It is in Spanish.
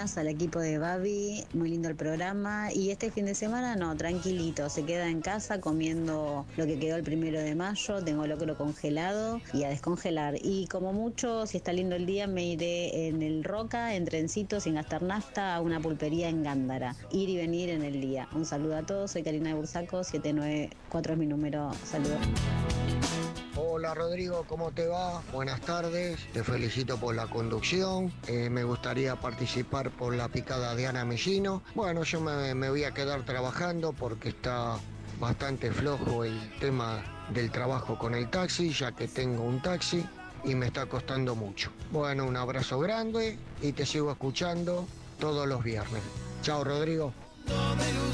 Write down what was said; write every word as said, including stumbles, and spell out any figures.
buenas al equipo de Babi, muy lindo el programa. Y este fin de semana no, tranquilito, se queda en casa comiendo lo que quedó el primero de mayo, tengo locro congelado y a descongelar. Y como mucho, si está lindo el día, me iré en el Roca, en trencito, sin gastar nafta, a una pulpería en Gándara. Ir y venir en el día. Un saludo a todos, soy Karina de Bursaco, siete nueve cuatro es mi número, saludos. Hola Rodrigo, ¿cómo te va? Buenas tardes, te felicito por la conducción. Eh, me gustaría participar por la picada de Ana Mellino. Bueno, yo me, me voy a quedar trabajando porque está bastante flojo el tema del trabajo con el taxi, ya que tengo un taxi y me está costando mucho. Bueno, un abrazo grande y te sigo escuchando todos los viernes. Chao Rodrigo.